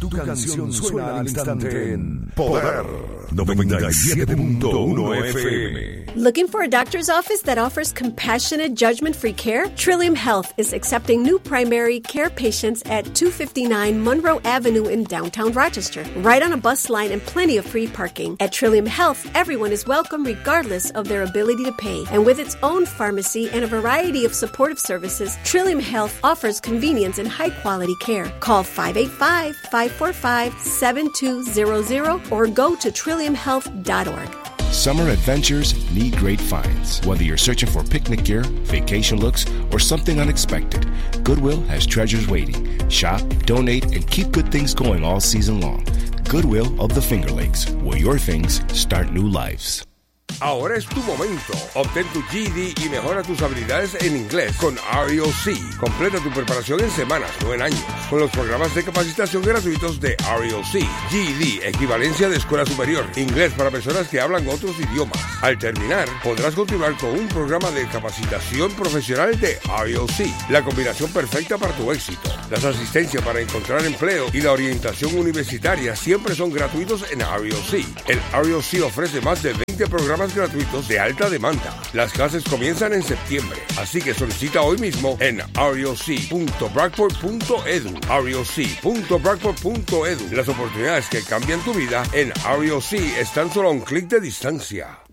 Tu canción suena al instante en Poder 97.1 FM. Looking for a doctor's office that offers compassionate, judgment-free care? Trillium Health is accepting new primary care patients at 259 Monroe Avenue in downtown Rochester, right on a bus line and plenty of free parking. At Trillium Health, everyone is welcome regardless of their ability to pay. And with its own pharmacy and a variety of supportive services, Trillium Health offers convenience and high-quality care. Call 585-545-7200 or go to trilliumhealth.org. Summer adventures need great finds. Whether you're searching for picnic gear, vacation looks, or something unexpected, Goodwill has treasures waiting. Shop, donate, and keep good things going all season long. Goodwill of the Finger Lakes, where your things start new lives. Ahora es tu momento. Obtén tu GED y mejora tus habilidades en inglés con REOC. Completa tu preparación en semanas, no en años, con los programas de capacitación gratuitos de REOC. GED, equivalencia de escuela superior. Inglés para personas que hablan otros idiomas. Al terminar, podrás continuar con un programa de capacitación profesional de REOC. La combinación perfecta para tu éxito. Las asistencias para encontrar empleo y la orientación universitaria siempre son gratuitos en REOC. El REOC ofrece más de 20 programas gratuitos de alta demanda. Las clases comienzan en septiembre, así que solicita hoy mismo en reoc.brockport.edu. reoc.brockport.edu. Las oportunidades que cambian tu vida en REOC están solo a un clic de distancia.